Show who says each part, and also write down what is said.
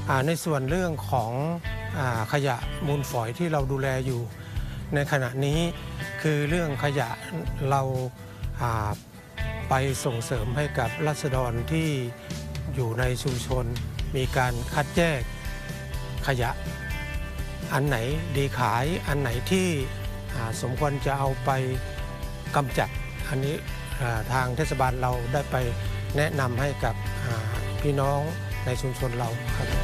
Speaker 1: ในส่วนเรื่องของขยะมูลฝอยที่เราดูแลอยู่ในขณะนี้คือเรื่องขยะเราไปส่งเสริมให้กับราษฎรที่อยู่ในชุมชนมีการคัดแยกขยะอันไหนดีขายอันไหนที่สมควรจะเอาไปกำจัดอันนี้ทางเทศบาลเราได้ไปแนะนำให้กับพี่น้องในชุมชนเราครับ